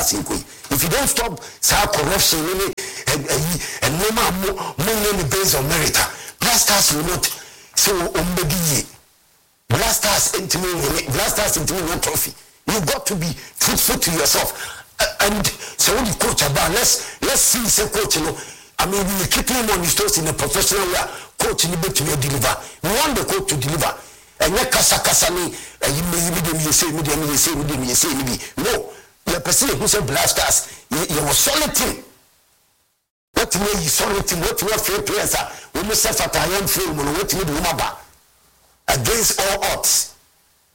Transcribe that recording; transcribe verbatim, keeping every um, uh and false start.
If you don't stop sa corruption and and no more money based on merit, Blasters will not so umbedi. Blasters intimate Blasters intimate trophy. You got to be truthful to yourself. And so when you coach about let's let's see say coach, you know. I mean we keep him on his toes in a professional way. Coach in the to deliver. We want the coach to deliver. And you kasa kasa ni you may you say me you say me you say me no. The person who said Blasters, you were solid team. What way you solid team? What way fair players are? We must have a time frame on what you do against all odds.